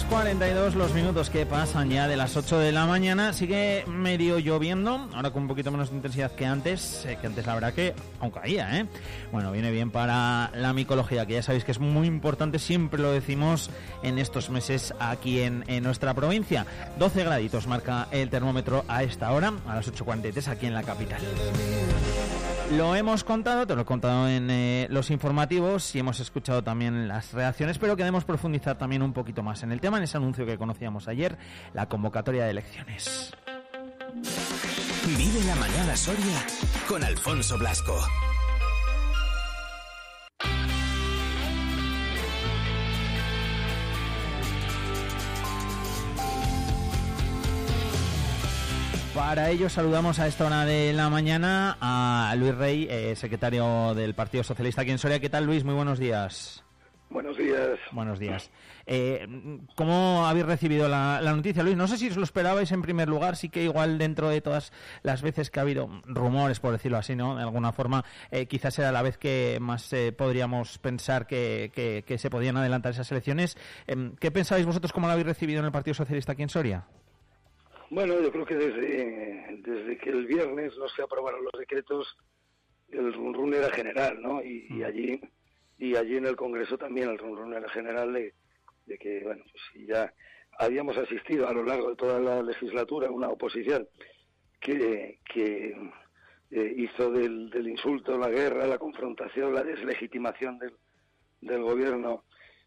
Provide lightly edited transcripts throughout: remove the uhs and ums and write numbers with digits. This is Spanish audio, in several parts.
6:42 los minutos que pasan ya de las 8 de la mañana. Sigue medio lloviendo, ahora con un poquito menos de intensidad que antes la verdad que aún caía, ¿eh? Bueno, viene bien para la micología, que ya sabéis que es muy importante, siempre lo decimos en estos meses aquí en nuestra provincia. 12 graditos marca el termómetro a esta hora, a las 8:43 aquí en la capital. Lo hemos contado, te lo he contado en los informativos y hemos escuchado también las reacciones, pero queremos profundizar también un poquito más en el tema, en ese anuncio que conocíamos ayer, la convocatoria de elecciones. Vive la mañana Soria con Alfonso Blasco. Para ello saludamos a esta hora de la mañana a Luis Rey, secretario del Partido Socialista aquí en Soria. ¿Qué tal, Luis? Muy buenos días. Buenos días. Buenos días. ¿Cómo habéis recibido la noticia, Luis? No sé si os lo esperabais en primer lugar, sí que igual dentro de todas las veces que ha habido rumores, por decirlo así, ¿no? De alguna forma, quizás era la vez que más podríamos pensar que se podían adelantar esas elecciones. ¿Qué pensáis vosotros, cómo lo habéis recibido en el Partido Socialista aquí en Soria? Bueno, yo creo que desde que el viernes no se aprobaron los decretos, el run era general, ¿no? Y allí en el Congreso también el run era general de que, bueno, pues si ya habíamos asistido a lo largo de toda la legislatura a una oposición que hizo del insulto, la guerra, la confrontación, la deslegitimación del gobierno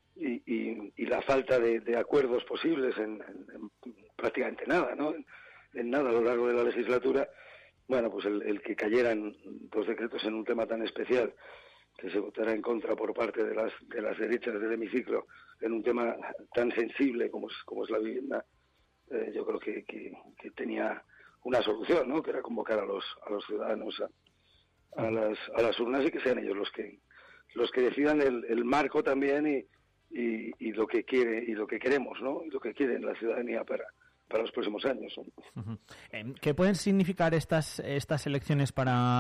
y la falta de acuerdos posibles en prácticamente nada, ¿no? En nada a lo largo de la legislatura. Bueno, pues el que cayeran dos decretos en un tema tan especial, que se votara en contra por parte de las derechas del hemiciclo en un tema tan sensible como es la vivienda, yo creo que tenía una solución, ¿no? Que era convocar a los ciudadanos a las urnas y que sean ellos los que decidan el marco también y lo que quiere y lo que queremos, ¿no? Y lo que quiere la ciudadanía para los próximos años, ¿no? ¿Qué pueden significar estas elecciones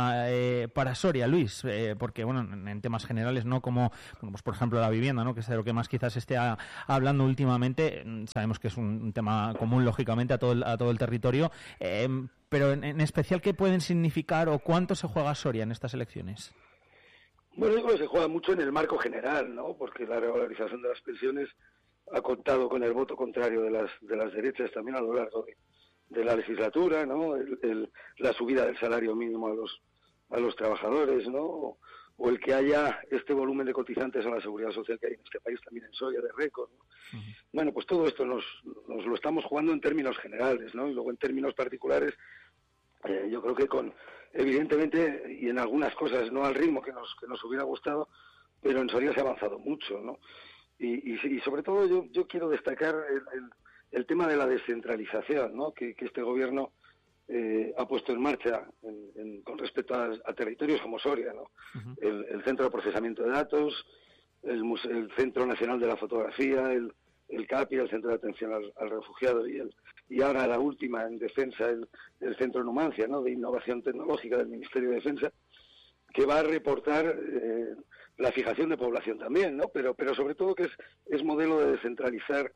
para Soria, Luis? Porque, bueno, en temas generales, ¿no? Como, pues, por ejemplo, la vivienda, ¿no? Que es de lo que más quizás esté hablando últimamente. Sabemos que es un tema común, lógicamente, a todo el territorio. Pero en especial, ¿qué pueden significar o cuánto se juega Soria en estas elecciones? Bueno, yo creo que se juega mucho en el marco general, ¿no? Porque la revalorización de las pensiones ha contado con el voto contrario de las derechas también a lo largo de la legislatura, ¿no? La subida del salario mínimo a los trabajadores, ¿no? O el que haya este volumen de cotizantes a la seguridad social que hay en este país, también en Soria, de récord, ¿no? Uh-huh. Bueno, pues todo esto nos lo estamos jugando en términos generales, ¿no? Y luego en términos particulares, yo creo que evidentemente, y en algunas cosas no al ritmo que nos hubiera gustado, pero en Soria se ha avanzado mucho, ¿no? Y sobre todo yo quiero destacar el tema de la descentralización, ¿no? Que este gobierno ha puesto en marcha con respecto a territorios como Soria, ¿no? Uh-huh. El Centro de Procesamiento de Datos, el Centro Nacional de la Fotografía, el CAPI, el Centro de Atención al Refugiado, y ahora la última en defensa, el Centro Numancia, ¿no? De Innovación Tecnológica del Ministerio de Defensa, que va a reportar la fijación de población también, ¿no? Pero sobre todo que es modelo de descentralizar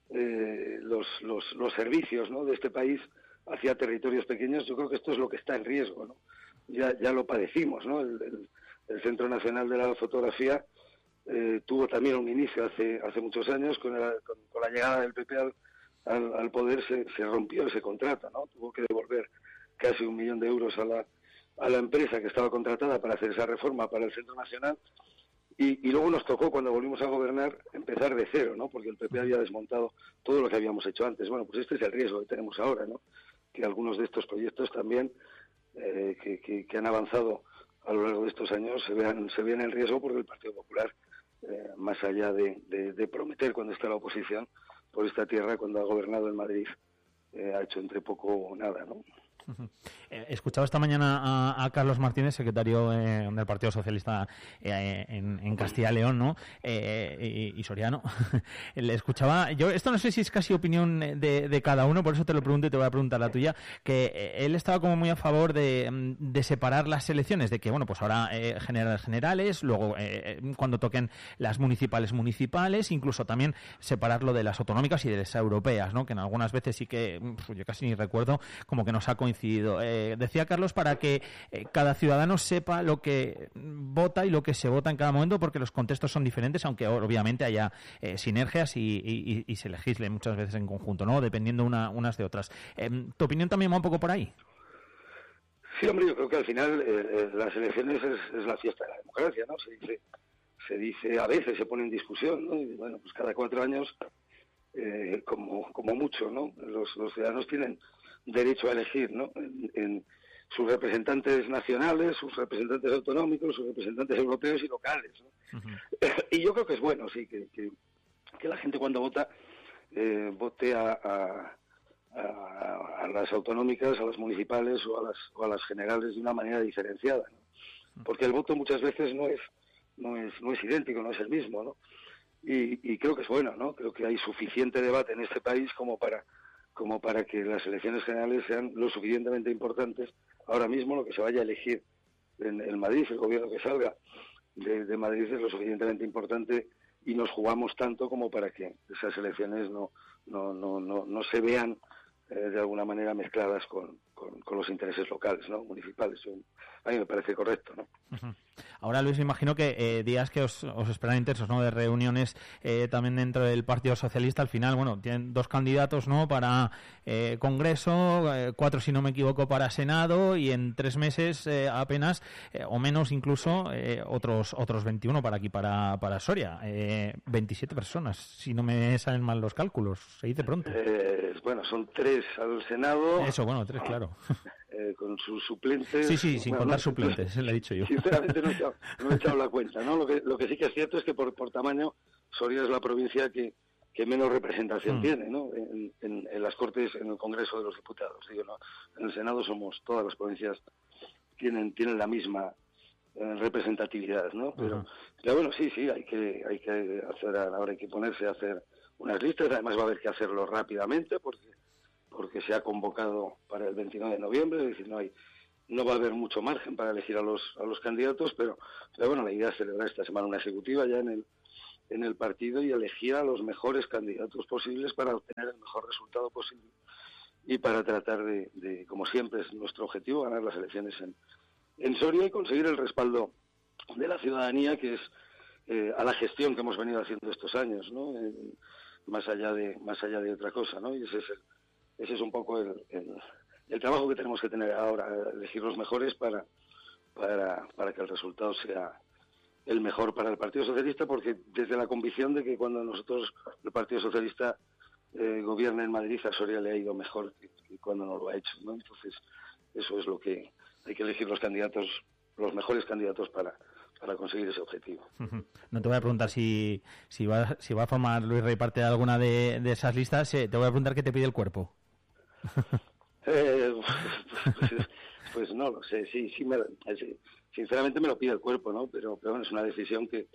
los servicios, ¿no? De este país hacia territorios pequeños. Yo creo que esto es lo que está en riesgo, ¿no? Ya lo padecimos, ¿no? El Centro Nacional de la Fotografía tuvo también un inicio hace muchos años con la llegada del PP al poder. Se rompió ese contrato, ¿no? Tuvo que devolver casi 1 millón de euros a la empresa que estaba contratada para hacer esa reforma para el Centro Nacional, y luego nos tocó, cuando volvimos a gobernar, empezar de cero, ¿no? Porque el PP había desmontado todo lo que habíamos hecho antes. Bueno, pues este es el riesgo que tenemos ahora, ¿no? Que algunos de estos proyectos también que han avanzado a lo largo de estos años se vean en riesgo, porque el Partido Popular, más allá de prometer cuando está la oposición por esta tierra, cuando ha gobernado en Madrid, ha hecho entre poco o nada, ¿no? Escuchaba esta mañana a Carlos Martínez, secretario del Partido Socialista en Castilla y León, ¿no? Y Soriano. Le escuchaba, yo esto no sé si es casi opinión de cada uno, por eso te lo pregunto y te voy a preguntar la tuya, que él estaba como muy a favor de separar las elecciones, de que, bueno, pues ahora generales, luego cuando toquen las municipales, incluso también separarlo de las autonómicas y de las europeas, ¿no? Que en algunas veces sí que, yo casi ni recuerdo, como que nos ha coincidido. Decía Carlos, para que cada ciudadano sepa lo que vota y lo que se vota en cada momento, porque los contextos son diferentes, aunque obviamente haya sinergias y se legisle muchas veces en conjunto, ¿no? Dependiendo unas de otras. ¿Tu opinión también va un poco por ahí? Sí, hombre, yo creo que al final las elecciones es la fiesta de la democracia, ¿no? Se dice, a veces se pone en discusión, ¿no? Y bueno, pues cada 4 años, como mucho, ¿no? Los ciudadanos tienen derecho a elegir, ¿no? En sus representantes nacionales, sus representantes autonómicos, sus representantes europeos y locales, ¿no? Uh-huh. Y yo creo que es bueno, sí, que la gente cuando vota vote a las autonómicas, a las municipales o a las generales de una manera diferenciada, ¿no? Porque el voto muchas veces no es idéntico, no es el mismo, ¿no? Y creo que es bueno, ¿no? Creo que hay suficiente debate en este país como para que las elecciones generales sean lo suficientemente importantes. Ahora mismo lo que se vaya a elegir en Madrid, el gobierno que salga de Madrid es lo suficientemente importante y nos jugamos tanto como para que esas elecciones no se vean de alguna manera mezcladas con los intereses locales, ¿no? Municipales. A mí me parece correcto, ¿no? Uh-huh. Ahora, Luis, me imagino que días que os esperan intensos, ¿no? De reuniones también dentro del Partido Socialista. Al final, bueno, tienen 2 candidatos, ¿no? Para Congreso, 4 si no me equivoco para Senado, y en 3 meses apenas, o menos incluso, otros 21 para aquí, para Soria. 27 personas, si no me salen mal los cálculos. Se dice pronto. Bueno, son 3 al Senado. Eso, bueno, 3, claro. Con sus suplentes. Sí, sin contar suplentes, le he dicho yo. Sinceramente no he echado la cuenta, ¿no? Lo que sí que es cierto es que por tamaño Soria es la provincia que menos representación tiene, ¿no? En las Cortes, en el Congreso de los Diputados, digo, ¿no? En el Senado todas las provincias tienen la misma representatividad, ¿no? Pero bueno, sí, hay que hacer, ahora hay que ponerse a hacer unas listas, además va a haber que hacerlo rápidamente porque se ha convocado para el 29 de noviembre, es decir, no va a haber mucho margen para elegir a los candidatos, pero bueno, la idea es celebrar esta semana una ejecutiva ya en el partido y elegir a los mejores candidatos posibles para obtener el mejor resultado posible y para tratar de, como siempre es nuestro objetivo, ganar las elecciones en Soria y conseguir el respaldo de la ciudadanía, que es a la gestión que hemos venido haciendo estos años, ¿no? Más allá de otra cosa, ¿no? Y ese es un poco el trabajo que tenemos que tener ahora, elegir los mejores para que el resultado sea el mejor para el Partido Socialista, porque desde la convicción de que cuando nosotros, el Partido Socialista, gobierna en Madrid, a Soria le ha ido mejor que cuando no lo ha hecho, ¿no? Entonces, eso es lo que hay que elegir los mejores candidatos para conseguir ese objetivo. No te voy a preguntar si va a formar Luis Rey parte de alguna de esas listas, te voy a preguntar qué te pide el cuerpo. Pues no lo sé, sí, sinceramente me lo pide el cuerpo, ¿no? Pero bueno, es una decisión que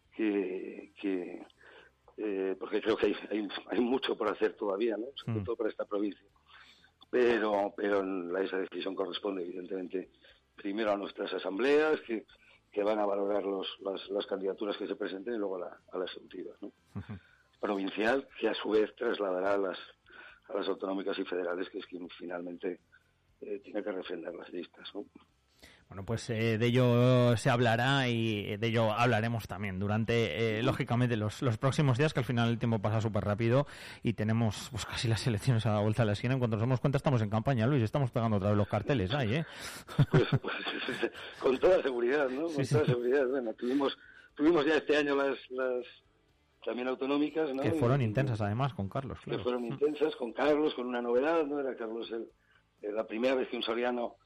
porque creo que hay mucho por hacer todavía, ¿no? Sobre todo para esta provincia. Pero esa decisión corresponde evidentemente primero a nuestras asambleas que van a valorar las candidaturas que se presenten y luego a la ejecutiva, ¿no? Provincial, que a su vez trasladará a las autonómicas y federales, que es quien finalmente tiene que refrendar las listas, ¿no? Bueno, pues de ello se hablará y de ello hablaremos también durante, lógicamente, los próximos días, que al final el tiempo pasa súper rápido y tenemos pues casi las elecciones a la vuelta de la esquina. En cuanto nos damos cuenta, estamos en campaña, Luis, estamos pegando otra vez los carteles ahí, ¿eh? Pues con toda seguridad, ¿no? Con toda seguridad. Bueno, tuvimos ya este año las también autonómicas, ¿no? Que fueron intensas, además, con Carlos. Claro. Que fueron intensas, con Carlos, con una novedad, ¿no? Era Carlos la primera vez que un soriano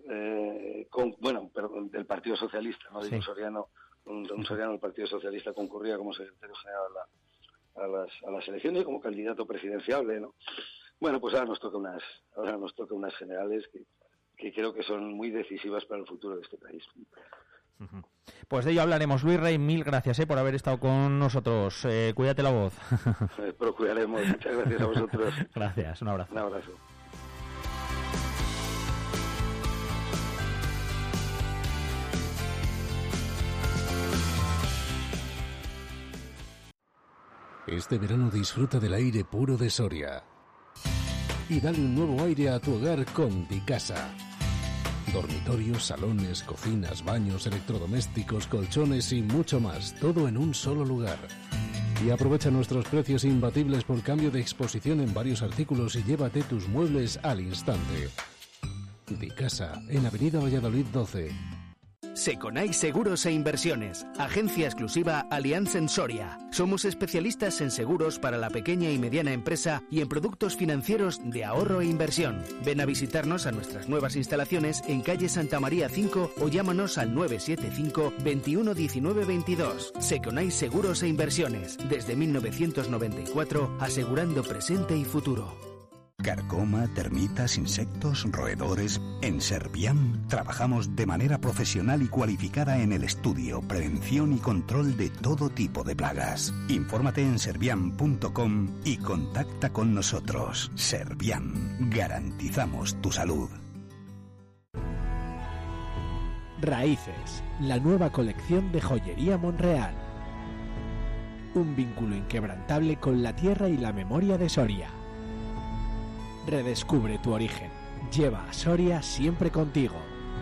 del Partido Socialista, no digo soriano, un soriano del Partido Socialista concurría como secretario general a las elecciones como candidato presidenciable, ¿no? Bueno, pues ahora nos toca unas generales que creo que son muy decisivas para el futuro de este país. Pues de ello hablaremos. Luis Rey, mil gracias por haber estado con nosotros. Cuídate la voz. Procuraremos. Muchas gracias a vosotros. Gracias, un abrazo. Un abrazo. Este verano disfruta del aire puro de Soria y dale un nuevo aire a tu hogar con Dicasa. Dormitorios, salones, cocinas, baños, electrodomésticos, colchones y mucho más, todo en un solo lugar. Y aprovecha nuestros precios imbatibles por cambio de exposición en varios artículos y llévate tus muebles al instante. Dicasa, en Avenida Valladolid 12. Seconai Seguros e Inversiones, agencia exclusiva Allianz en Soria. Somos especialistas en seguros para la pequeña y mediana empresa y en productos financieros de ahorro e inversión. Ven a visitarnos a nuestras nuevas instalaciones en calle Santa María 5 o llámanos al 975 21 19 22. Seconai Seguros e Inversiones, desde 1994, asegurando presente y futuro. Carcoma, termitas, insectos, roedores. En Serviam trabajamos de manera profesional y cualificada en el estudio, prevención y control de todo tipo de plagas. Infórmate en serviam.com y contacta con nosotros. Serviam, garantizamos tu salud. Raíces, la nueva colección de joyería Monreal. Un vínculo inquebrantable con la tierra y la memoria de Soria. Redescubre tu origen. Lleva a Soria siempre contigo.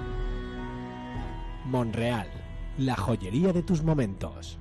Monreal, la joyería de tus momentos.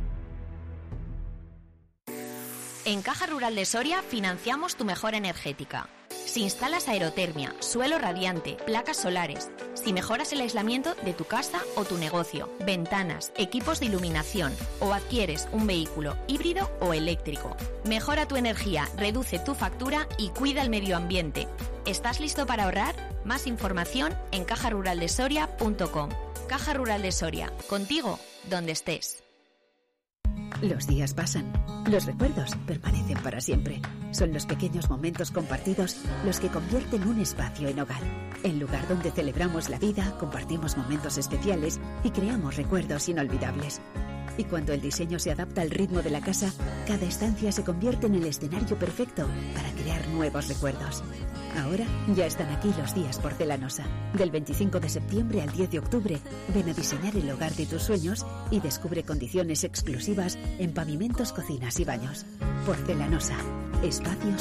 En Caja Rural de Soria financiamos tu mejora energética. Si instalas aerotermia, suelo radiante, placas solares, si mejoras el aislamiento de tu casa o tu negocio, ventanas, equipos de iluminación o adquieres un vehículo híbrido o eléctrico. Mejora tu energía, reduce tu factura y cuida el medio ambiente. ¿Estás listo para ahorrar? Más información en cajaruraldesoria.com. Caja Rural de Soria, contigo donde estés. Los días pasan, los recuerdos permanecen para siempre. Son los pequeños momentos compartidos los que convierten un espacio en hogar. El lugar donde celebramos la vida, compartimos momentos especiales y creamos recuerdos inolvidables. Y cuando el diseño se adapta al ritmo de la casa, cada estancia se convierte en el escenario perfecto para crear nuevos recuerdos. Ahora ya están aquí los días Porcelanosa. Del 25 de septiembre al 10 de octubre, ven a diseñar el hogar de tus sueños y descubre condiciones exclusivas en pavimentos, cocinas y baños. Porcelanosa, espacios